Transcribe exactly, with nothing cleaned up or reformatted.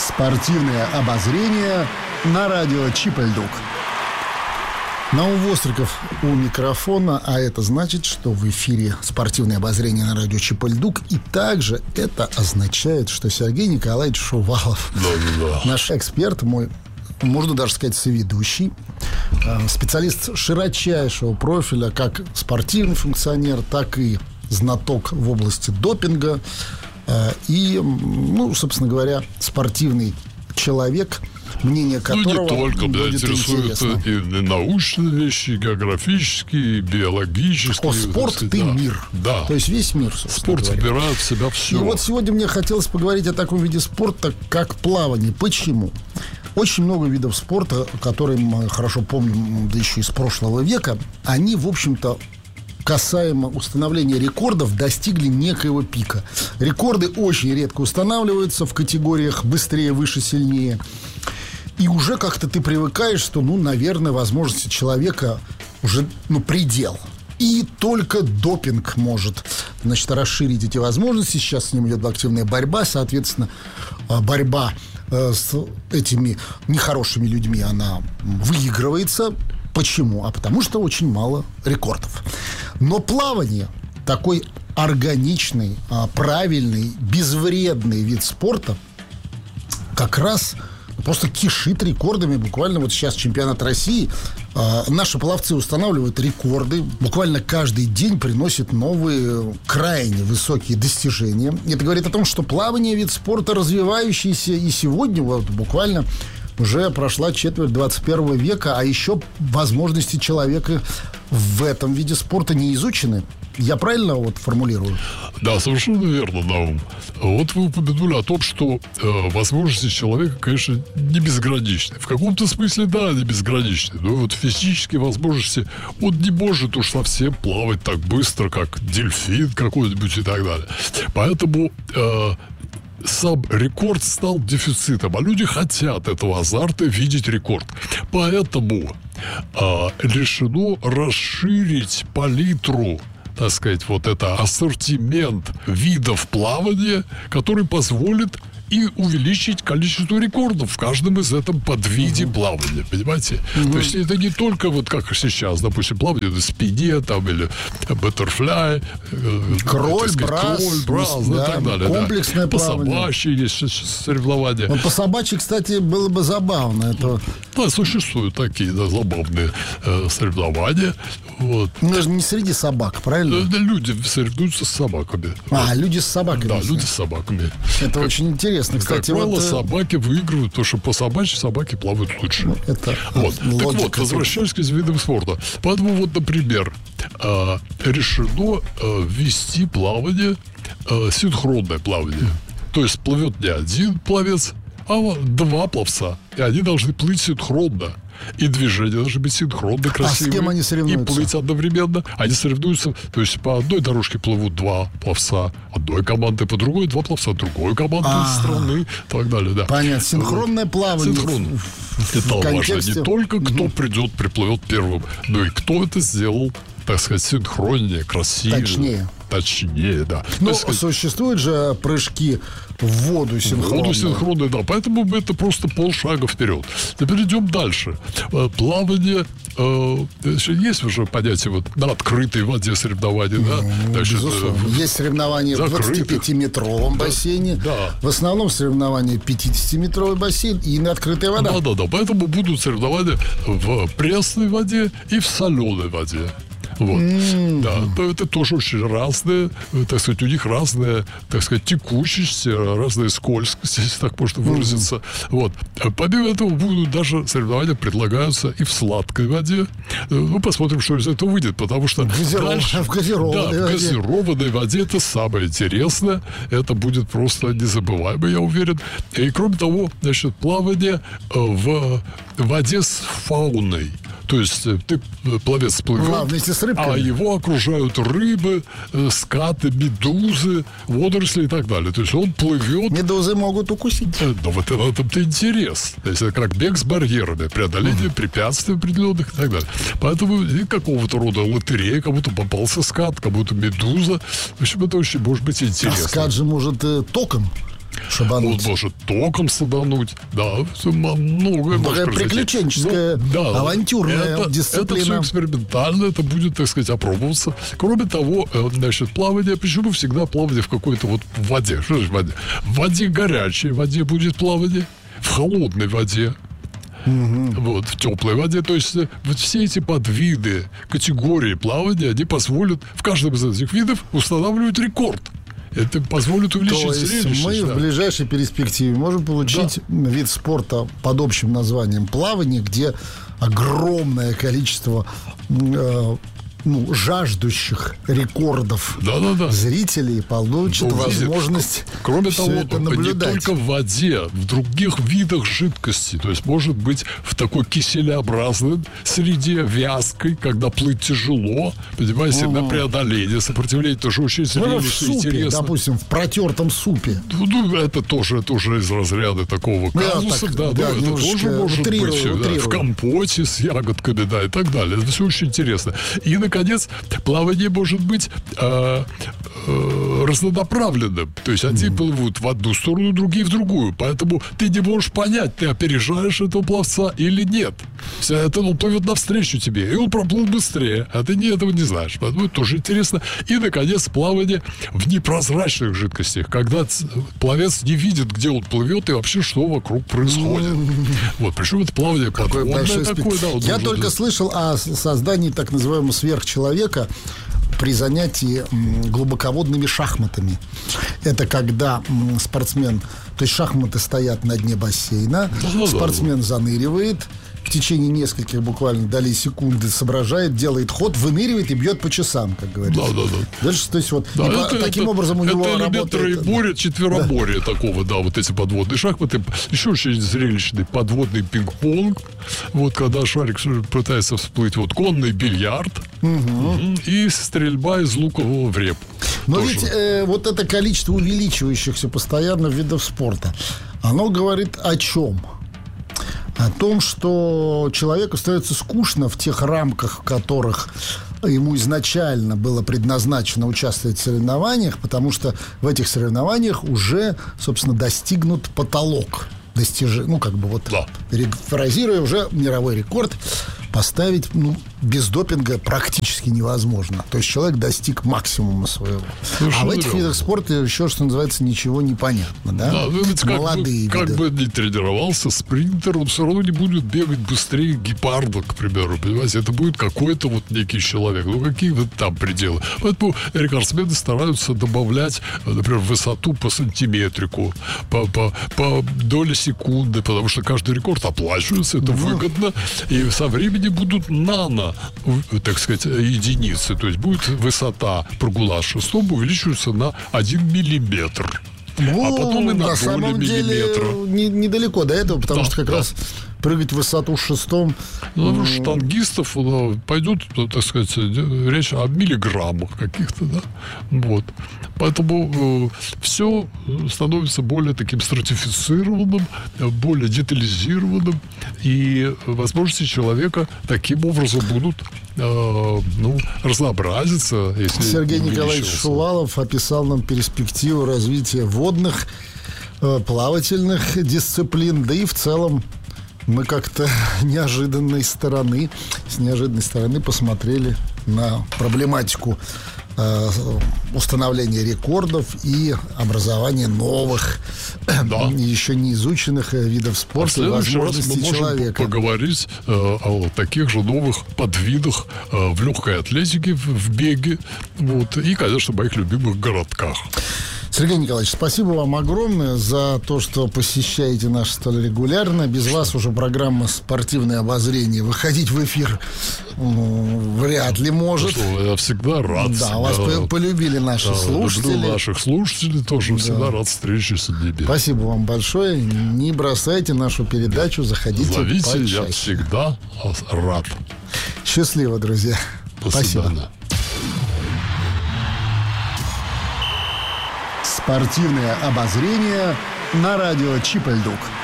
Спортивное обозрение на радио Чип-Ль-Дук. Наум Востриков у микрофона, а это значит, что в эфире спортивное обозрение на радио Чип-Ль-Дук. И также это означает, что Сергей Николаевич Шувалов, да, да, да. наш эксперт, мой, можно даже сказать, соведущий, специалист широчайшего профиля, как спортивный функционер, так и знаток в области допинга. И, ну, собственно говоря, спортивный человек, мнение которого ну, не только, да, будет интересно. И научные вещи, и географические, и биологические. О, спорт сказать, ты да. мир. Да. То есть весь мир, спорт говоря. вбирает в себя все. И вот сегодня мне хотелось поговорить о таком виде спорта, как плавание. Почему? Очень много видов спорта, которые мы хорошо помним, да еще из прошлого века, они, в общем-то, касаемо установления рекордов, достигли некоего пика. Рекорды очень редко устанавливаются в категориях быстрее, выше, сильнее. И уже как-то ты привыкаешь, что, ну, наверное, возможности человека уже, ну, предел. И только допинг может, значит, расширить эти возможности. Сейчас с ним идет активная борьба. Соответственно, борьба с этими нехорошими людьми, она выигрывается. Почему? А потому что очень мало рекордов. Но плавание, такой органичный, правильный, безвредный вид спорта, как раз просто кишит рекордами. Буквально вот сейчас чемпионат России. Наши пловцы устанавливают рекорды. Буквально каждый день приносят новые, крайне высокие достижения. Это говорит о том, что плавание — вид спорта развивающийся. И сегодня вот буквально уже прошла четверть двадцать первого века, а еще возможности человека в этом виде спорта не изучены. Я правильно вот формулирую? Да, совершенно верно, Наум. Вот вы упомянули о том, что э, возможности человека, конечно, не безграничны. В каком-то смысле, да, они безграничны. Но вот физические возможности, он не может уж совсем плавать так быстро, как дельфин какой-нибудь и так далее. Поэтому э, сам рекорд стал дефицитом, а люди хотят этого азарта, видеть рекорд. Поэтому э, решено расширить палитру, так сказать, вот это ассортимент видов плавания, который позволит и увеличить количество рекордов в каждом из этом подвиде uh-huh. плавания, понимаете? Uh-huh. То есть это не только вот как сейчас, допустим, плавание на спине там или баттерфляй, кроль, брас, кроль, брас, да, и так далее. Комплексное да. плавание. По собачьи есть соревнования. Вот по собачьи, кстати, было бы забавно. Это... Да, существуют такие, да, забавные э, соревнования. Вот. Ну, это же не среди собак, правильно? Да, люди соревнуются с собаками. А, вот. Люди с собаками. Да, люди с собаками. Это как, очень интересно. Кстати, как правило, вот... собаки выигрывают, потому что по собачьи собаки плавают лучше. Ну, это вот. Так вот, возвращаясь к видам спорта. Поэтому вот, например, э, решено э, ввести плавание, э, синхронное плавание. То есть плывет не один пловец, а два пловца. И они должны плыть синхронно. И движения должны быть синхронно, красивые. А с кем они соревнуются? И плыть одновременно. Они соревнуются, то есть по одной дорожке плывут два пловца одной команды, по другой два пловца другой команды из страны и так далее. Да. Понятно. Синхронное плавание. Синхронно. Это важно не только кто угу. придет, приплывет первым, но и кто это сделал, так сказать, синхроннее, красивее. Точнее. Точнее, да. Но сказать, существуют же прыжки в воду синхронные. В воду синхронные, да. Поэтому это просто полшага вперед. Теперь идем дальше. Плавание. Э, есть уже понятие вот на открытой воде соревнования, да? Ну, Значит, безусловно. Есть соревнования в двадцатипятиметровом да, бассейне. Да. В основном соревнования пятидесятиметровый бассейн и на открытой воде. Да, да, да. Поэтому будут соревнования в пресной воде и в соленой воде. Вот. Mm-hmm. Да, это тоже очень разные, так сказать, у них разная, так сказать, текучесть, разная скользкость, если так можно выразиться. Mm-hmm. Вот. Помимо этого будут даже соревнования предлагаются и в сладкой воде. Ну, посмотрим, что из этого выйдет, потому что Газиров... дальше, в газированной, да, воде. в газированной воде это самое интересное. Это будет просто незабываемо, я уверен. И кроме того, значит, плавание в воде с фауной. То есть ты пловец плывет, а, вместе с рыбками. А его окружают рыбы, скаты, медузы, водоросли и так далее. То есть он плывет. Медузы могут укусить. Да, вот в этом-то интерес. То есть это как бег с барьерами, преодоление uh-huh. препятствий определенных и так далее. Поэтому и какого-то рода лотерея, кому-то попался скат, кому-то медуза. В общем, это очень может быть интересно. А скат же может э, током. Шабануть. Он может током садануть. Да, многое может произойти. Приключенческая, да, авантюрная это, дисциплина. Это все экспериментально, это будет, так сказать, опробоваться. Кроме того, значит, плавание, почему всегда плавание в какой-то вот воде? Что же в воде? В воде горячей воде будет плавание, в холодной воде. Угу. Вот, в теплой воде. То есть вот все эти подвиды, категории плавания, они позволят в каждом из этих видов устанавливать рекорд. Это позволит увеличить зрелищность. То есть мы да. в ближайшей перспективе можем получить да. вид спорта под общим названием плавание, где огромное количество э, ну, жаждущих рекордов да, да, да. зрителей получат ну, возможность кроме все того, это наблюдать. Не только в воде, в других видах жидкости. То есть, может быть, в такой киселеобразной среде, вязкой, когда плыть тяжело, понимаете, ага. на преодоление, сопротивление тоже очень зрелищно, ну, в супе, интересно. Допустим, в протертом супе. Ну, это тоже, тоже из разряда такого казуса. Да, да, да, это тоже может утрирую, быть. Утрирую. Да, в компоте с ягодками, да, и так далее. Это все очень интересно. И, наконец, плавание может быть э, э, разнонаправленным. То есть одни mm-hmm. плывут в одну сторону, другие в другую. Поэтому ты не можешь понять, ты опережаешь этого пловца или нет. Все это он плывет навстречу тебе, и он проплыл быстрее, а ты не, этого не знаешь. Поэтому это тоже интересно. И, наконец, плавание в непрозрачных жидкостях, когда пловец не видит, где он плывет и вообще что вокруг происходит. Mm-hmm. Вот, причем это плавание подводное такое. Да, Я только быть. слышал о создании так называемого сверхчеловека при занятии глубоководными шахматами. Это когда спортсмен, то есть шахматы стоят на дне бассейна, да, спортсмен да, заныривает, в течение нескольких буквально долей секунды соображает, делает ход, выныривает и бьет по часам, как говорится. Да, да, да. Дальше, то есть вот да, и это, по, таким это, образом у это него элемент работает... троеборья, четвероборья да. такого, да, вот эти подводные шахматы. Еще очень зрелищный подводный пинг-понг. Вот когда шарик пытается всплыть, вот конный бильярд угу. и стрельба из лукового в репу. Но тоже. Ведь э, вот это количество увеличивающихся постоянно видов спорта, оно говорит о чем? О том, что человеку становится скучно в тех рамках, в которых ему изначально было предназначено участвовать в соревнованиях, потому что в этих соревнованиях уже, собственно, достигнут потолок. Достиж... Ну, как бы вот, да. перефразируя, уже мировой рекорд поставить, ну, без допинга практически невозможно. То есть человек достиг максимума своего. Ну, а в этих видах спорта еще, что называется, ничего не понятно, да? Да, ну, ведь Молодые как бы, как бы не тренировался спринтер, он все равно не будет бегать быстрее гепарда, к примеру, понимаете? Это будет какой-то вот некий человек. Ну, какие вот там пределы? Поэтому рекордсмены стараются добавлять, например, высоту по сантиметрику, по, по, по доле секунды, потому что каждый рекорд оплачивается, это ну. выгодно, и со временем будут нано, так сказать, единицы. То есть будет высота прогула шестом увеличиваться на один миллиметр. Ну, а потом и на, на самом деле не, недалеко до этого, потому да, что как да. раз прыгать в высоту шестом. Ну, штангистов пойдет, так сказать, речь о миллиграммах каких-то, да. Вот. Поэтому э, все становится более таким стратифицированным, более детализированным, и возможности человека таким образом будут э, ну, разнообразиться. Если Сергей Николаевич Шувалов описал нам перспективу развития водных, э, плавательных дисциплин, да и в целом мы как-то неожиданной стороны, с неожиданной стороны посмотрели на проблематику э, установления рекордов и образования новых, да. еще не изученных видов спорта и возможностей мы человека. Можем поговорить э, о таких же новых подвидах э, в легкой атлетике, в, в беге, вот, и, конечно, в моих любимых городках. Сергей Николаевич, спасибо вам огромное за то, что посещаете нас столь регулярно. Без что? вас уже программа «Спортивное обозрение» выходить в эфир ну, вряд ли может. Что, я всегда рад. Да, вас да, полюбили наши да, слушатели. Люблю наших слушателей тоже. Да. Всегда рад встрече с ними. Спасибо вам большое. Не бросайте нашу передачу. Заходите Зовите, почаще. Я всегда рад. Счастливо, друзья. До Спасибо. свидания. Спортивное обозрение на радио Чип и Льдук.